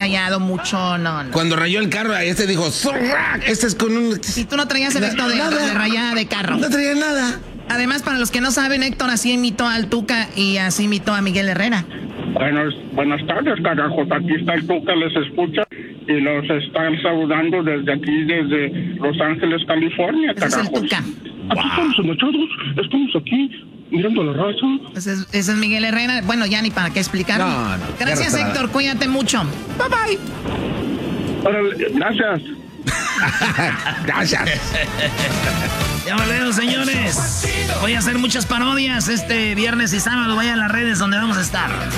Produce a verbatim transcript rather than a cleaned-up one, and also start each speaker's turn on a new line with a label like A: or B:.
A: rayado mucho, no, no.
B: Cuando rayó el carro, este dijo, ¡Zorra! Este es con un...
A: Si tú no traías efecto de, de rayada de carro.
B: No traía nada.
A: Además, para los que no saben, Héctor así imitó al Tuca y así imitó a Miguel Herrera.
C: Buenas, buenas tardes, carajos. Aquí está el Tuca, les escucha y los están saludando desde aquí, desde Los Ángeles, California,
A: Ese
C: carajos.
A: es el Tuca.
C: Wow. Aquí estamos enlachados, estamos aquí mirando la raza.
A: Ese es, ese es Miguel Herrera. Bueno, ya ni para qué explicar.
B: No, no.
A: Gracias, Héctor. Cuídate mucho. Bye, bye.
C: Órale, gracias.
B: Gracias.
A: Ya volvemos, señores. Voy a hacer muchas parodias este viernes y sábado. Vayan a las redes donde vamos a estar.